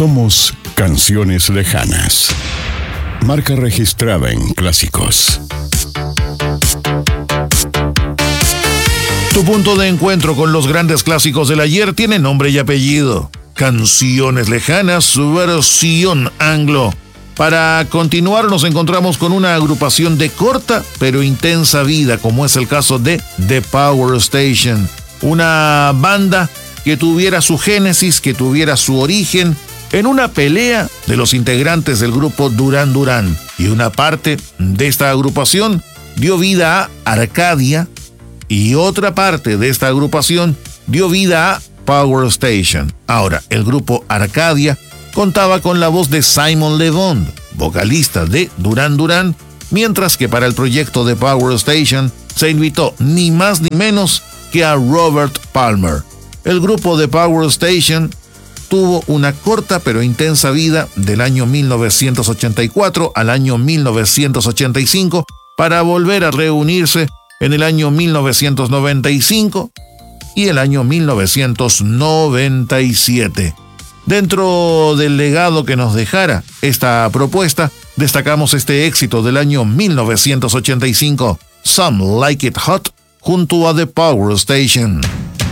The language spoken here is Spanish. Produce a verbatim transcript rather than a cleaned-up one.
Somos Canciones Lejanas. Marca registrada en Clásicos. Tu punto de encuentro con los grandes clásicos del ayer tiene nombre y apellido. Canciones Lejanas, su versión anglo. Para continuar nos encontramos con una agrupación de corta pero intensa vida, como es el caso de The Power Station. Una banda que tuviera su génesis, que tuviera su origen en una pelea de los integrantes del grupo Duran Duran. Y una parte de esta agrupación dio vida a Arcadia y otra parte de esta agrupación dio vida a Power Station. Ahora, el grupo Arcadia contaba con la voz de Simon Le Bon, vocalista de Duran Duran, mientras que para el proyecto de Power Station se invitó ni más ni menos que a Robert Palmer. El grupo de Power Station tuvo una corta pero intensa vida del año mil novecientos ochenta y cuatro al año mil novecientos ochenta y cinco para volver a reunirse en el año mil novecientos noventa y cinco y el año mil novecientos noventa y siete. Dentro del legado que nos dejara esta propuesta, destacamos este éxito del año mil novecientos ochenta y cinco, Some Like It Hot, junto a The Power Station.